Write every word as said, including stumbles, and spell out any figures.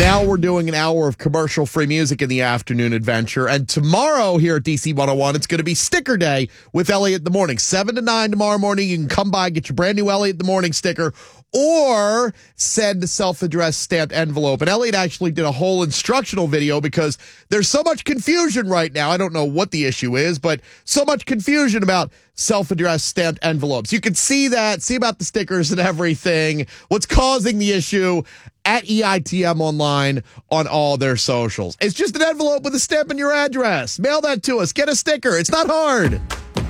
Now we're doing an hour of commercial-free music in the afternoon adventure. And tomorrow here at D C one oh one, it's going to be sticker day with Elliot in the morning. seven to nine tomorrow morning. You can come by, get your brand new Elliot in the morning sticker, or send a self-addressed stamped envelope. And Elliot actually did a whole instructional video because there's so much confusion right now. I don't know what the issue is, but so much confusion about self-addressed stamped envelopes. You can see that, see about the stickers and everything, what's causing the issue at E I T M Online on all their socials. It's just an envelope with a stamp and your address. Mail that to us. Get a sticker. It's not hard.